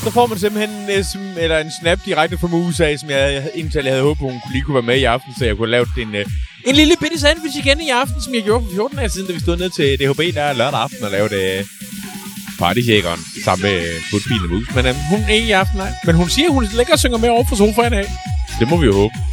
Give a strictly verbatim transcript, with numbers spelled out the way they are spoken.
Så får man simpelthen en, sm- eller en snap direkte fra U S A, som jeg indtil jeg havde håbet, hun lige kunne være med i aften, så jeg kunne have lavet en, uh, en lille bitte sandwich igen i aften, som jeg gjorde for fjorten dage siden, da vi stod ned til D H B der lørdag aften og lavede uh, partyshackeren sammen med uh, Fodbilen Mus. Men uh, hun er ikke i aften, nej. Men hun siger, hun ligger og synger med over for sofaen af. Det må vi jo håbe.